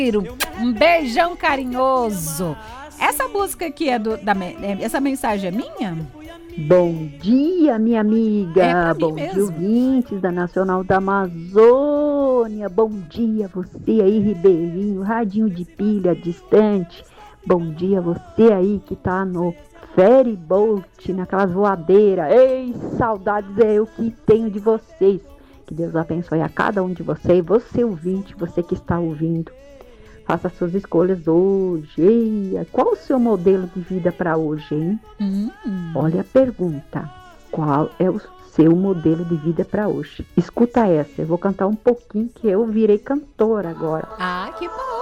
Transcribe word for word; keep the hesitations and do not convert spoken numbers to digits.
Um beijão carinhoso. Essa música aqui é do... Da, essa mensagem é minha? Bom dia, minha amiga. É Bom mesmo. dia, ouvintes da Nacional da Amazônia. Bom dia, você aí, Ribeirinho, radinho de pilha distante. Bom dia, você aí que tá no ferry boat, naquelas voadeiras. Ei, saudades é eu que tenho de vocês. Que Deus abençoe a cada um de vocês, você ouvinte, você que está ouvindo. Faça suas escolhas hoje. Ei, qual o seu modelo de vida para hoje, hein? Hum. Olha a pergunta. Qual é o seu modelo de vida para hoje? Escuta essa. Eu vou cantar um pouquinho que eu virei cantora agora. Ah, que bom!